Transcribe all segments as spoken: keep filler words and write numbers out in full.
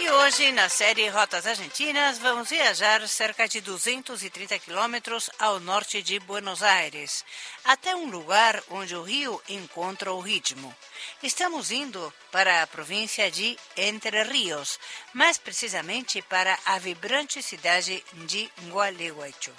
E hoje, na série Rotas Argentinas, vamos viajar cerca de duzentos e trinta quilômetros ao norte de Buenos Aires, até um lugar onde o rio encontra o ritmo. Estamos indo para a província de Entre Rios, mais precisamente para a vibrante cidade de Gualeguaychú.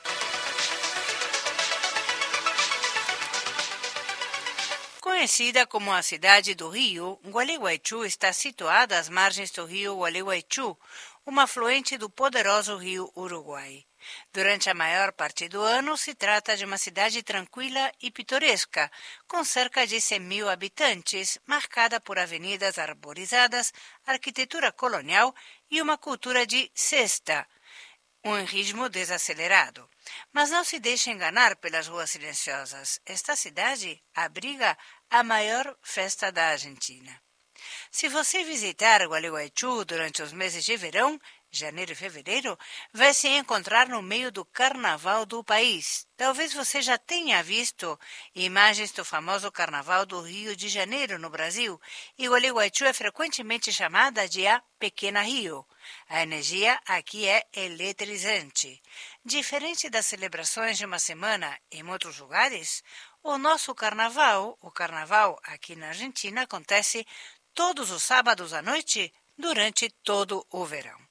Conhecida como a Cidade do Rio, Gualeguaychú está situada às margens do rio Gualeguaychú, um afluente do poderoso rio Uruguai. Durante a maior parte do ano, se trata de uma cidade tranquila e pitoresca, com cerca de cem mil habitantes, marcada por avenidas arborizadas, arquitetura colonial e uma cultura de siesta, um ritmo desacelerado. Mas não se deixe enganar pelas ruas silenciosas. Esta cidade abriga a maior festa da Argentina. Se você visitar Gualeguaychú durante os meses de verão, janeiro e fevereiro, vai se encontrar no meio do carnaval do país. Talvez você já tenha visto imagens do famoso Carnaval do Rio de Janeiro no Brasil, e Gualeguaychú é frequentemente chamada de a Pequena Rio. A energia aqui é eletrizante. Diferente das celebrações de uma semana em outros lugares, o nosso carnaval, o carnaval aqui na Argentina, acontece todos os sábados à noite durante todo o verão.